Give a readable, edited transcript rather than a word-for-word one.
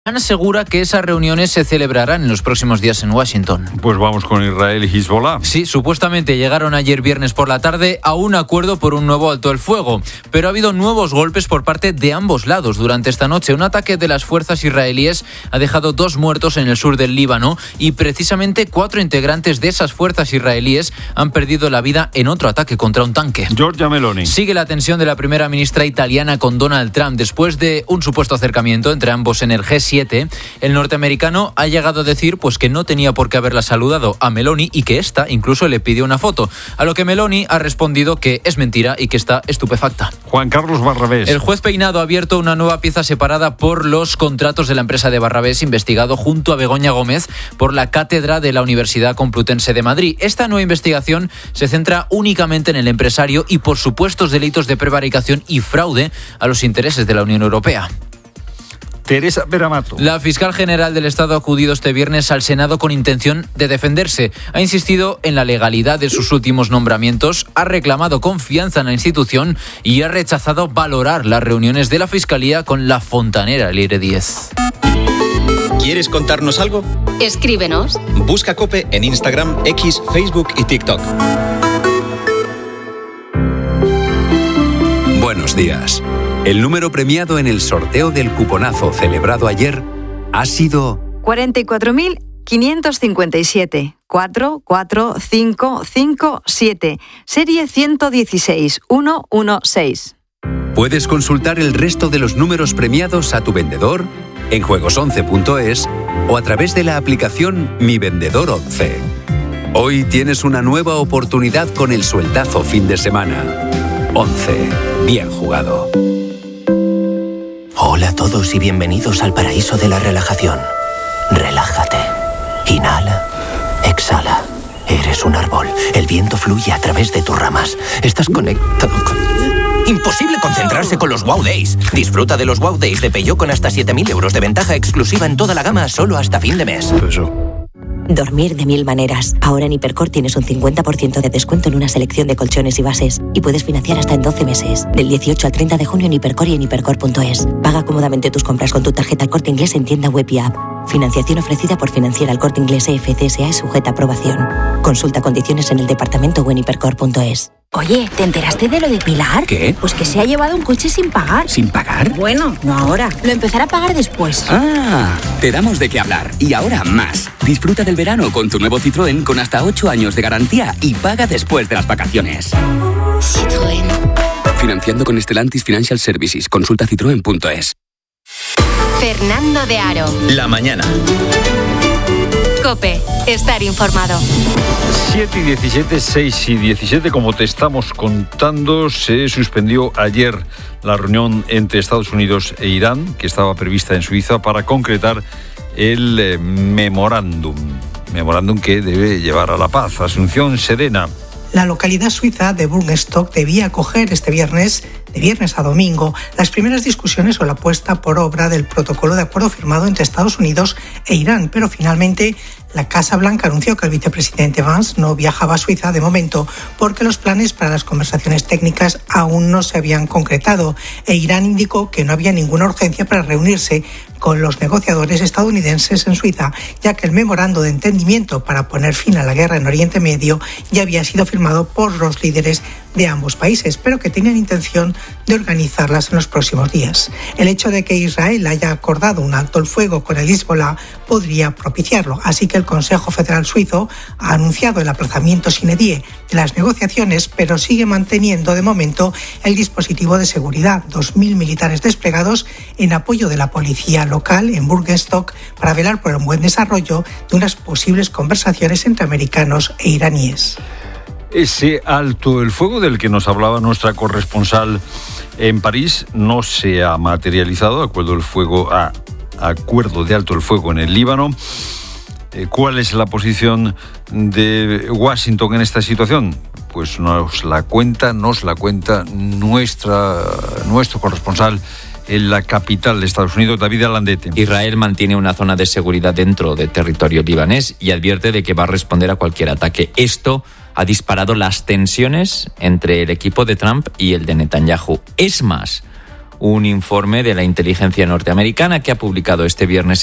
Asegura que esas reuniones se celebrarán en los próximos días en Washington. Pues vamos con Israel y Hezbollah. Sí, supuestamente llegaron ayer viernes por la tarde a un acuerdo por un nuevo alto el fuego, pero ha habido nuevos golpes por parte de ambos lados durante esta noche. Un ataque de las fuerzas israelíes ha dejado 2 muertos en el sur del Líbano y precisamente 4 integrantes de esas fuerzas israelíes han perdido la vida en otro ataque contra un tanque. Giorgia Meloni. Sigue la tensión de la primera ministra italiana con Donald Trump después de un supuesto acercamiento entre ambos en el G7. El norteamericano ha llegado a decir que no tenía por qué haberla saludado a Meloni y que ésta incluso le pidió una foto, a lo que Meloni ha respondido que es mentira y que está estupefacta. Juan Carlos Barrabés. El juez Peinado ha abierto una nueva pieza separada por los contratos de la empresa de Barrabés, investigado junto a Begoña Gómez por la cátedra de la Universidad Complutense de Madrid. Esta nueva investigación se centra únicamente en el empresario y por supuestos delitos de prevaricación y fraude a los intereses de la Unión Europea. Teresa Peramato. La fiscal general del Estado ha acudido este viernes al Senado con intención de defenderse. Ha insistido en la legalidad de sus últimos nombramientos, ha reclamado confianza en la institución y ha rechazado valorar las reuniones de la Fiscalía con la fontanera Leire Díez. ¿Quieres contarnos algo? Escríbenos. Busca COPE en Instagram, X, Facebook y TikTok. Buenos días. El número premiado en el sorteo del cuponazo celebrado ayer ha sido 44.557. 44557. Serie 116116. Puedes consultar el resto de los números premiados a tu vendedor en juegos11.es o a través de la aplicación Mi Vendedor 11. Hoy tienes una nueva oportunidad con el sueldazo fin de semana. 11. Bien jugado. Hola a todos y bienvenidos al paraíso de la relajación. Relájate. Inhala. Exhala. Eres un árbol. El viento fluye a través de tus ramas. Estás conectado con... Imposible concentrarse con los Wow Days. Disfruta de los Wow Days de Peugeot con hasta 7.000 euros de ventaja exclusiva en toda la gama solo hasta fin de mes. Dormir de 1000 maneras. Ahora en Hipercor tienes un 50% de descuento en una selección de colchones y bases. Y puedes financiar hasta en 12 meses. Del 18 al 30 de junio en Hipercor y en hipercor.es. Paga cómodamente tus compras con tu tarjeta El Corte Inglés en tienda web y app. Financiación ofrecida por Financiera El Corte Inglés EFCSA y sujeta a aprobación. Consulta condiciones en el departamento o en hipercor.es. Oye, ¿te enteraste de lo de Pilar? ¿Qué? Pues que se ha llevado un coche sin pagar. ¿Sin pagar? Bueno, no ahora. Lo empezará a pagar después. Ah, te damos de qué hablar. Y ahora más. Disfruta del verano con tu nuevo Citroën con hasta 8 años de garantía y paga después de las vacaciones. Citroën. Financiando con Stellantis Financial Services. Consulta citroen.es. Fernando de Aro. La mañana. COPE. Estar informado. 7 y 17, 6 y 17, como te estamos contando, se suspendió ayer la reunión entre Estados Unidos e Irán, que estaba prevista en Suiza, para concretar el memorándum que debe llevar a la paz. Asunción Serena. La localidad suiza de Burgenstock debía acoger este viernes, de viernes a domingo, las primeras discusiones o la puesta por obra del protocolo de acuerdo firmado entre Estados Unidos e Irán, pero finalmente la Casa Blanca anunció que el vicepresidente Vance no viajaba a Suiza de momento porque los planes para las conversaciones técnicas aún no se habían concretado e Irán indicó que no había ninguna urgencia para reunirse con los negociadores estadounidenses en Suiza, ya que el memorando de entendimiento para poner fin a la guerra en Oriente Medio ya había sido firmado por los líderes de ambos países, pero que tenían intención de organizarlas en los próximos días. El hecho de que Israel haya acordado un alto el fuego con el Hezbollah podría propiciarlo, así que el Consejo Federal Suizo ha anunciado el aplazamiento sine die de las negociaciones, pero sigue manteniendo de momento el dispositivo de seguridad, 2.000 militares desplegados en apoyo de la policía local en Burgenstock para velar por el buen desarrollo de unas posibles conversaciones entre americanos e iraníes. Ese alto el fuego del que nos hablaba nuestra corresponsal en París no se ha materializado, acuerdo de alto el fuego en el Líbano. ¿Cuál es la posición de Washington en esta situación? Pues nos la cuenta nuestro corresponsal en la capital de Estados Unidos, David Alandete. Israel mantiene una zona de seguridad dentro del territorio libanés y advierte de que va a responder a cualquier ataque. Esto ha disparado las tensiones entre el equipo de Trump y el de Netanyahu. Es más, un informe de la inteligencia norteamericana que ha publicado este viernes